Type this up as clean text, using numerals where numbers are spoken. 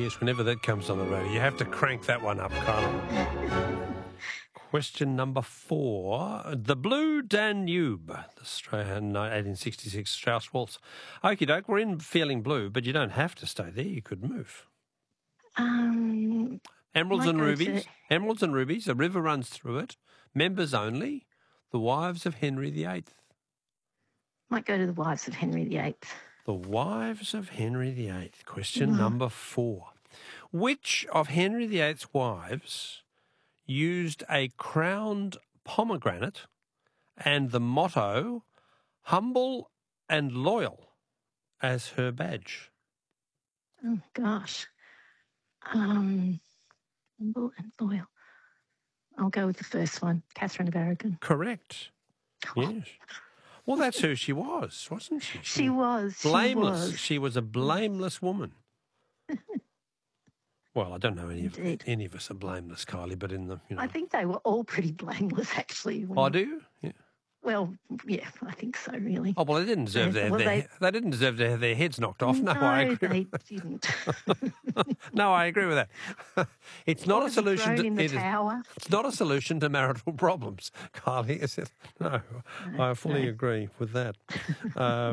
yes, whenever that comes on the radio, you have to crank that one up, Carla. Question number 4. The Blue Danube, the Australian 1866 Strauss Waltz. Okie doke, we're in Feeling Blue, but you don't have to stay there. You could move. Emeralds and Rubies. Emeralds and Rubies. A river runs through it. Members only. The Wives of Henry VIII. Might go to the Wives of Henry VIII. The Wives of Henry VIII. Question number 4. Which of Henry VIII's wives used a crowned pomegranate and the motto "Humble and Loyal" as her badge? Oh, gosh. Humble and loyal. I'll go with the first one, Catherine of Aragon. Correct. Yes. Well, that's who she was, wasn't she? She was. Blameless. She was a blameless woman. Well, I don't know any of us are blameless, Kylie, but in the, you know. I think they were all pretty blameless, actually. Oh, do you? Yeah. Well, yeah, I think so, really. Oh, well, they didn't deserve they didn't deserve to have their heads knocked off. No, I agree. They didn't. No, I agree with that. It's not a solution to It's not a solution to marital problems, Kylie, is it? No, I fully agree with that.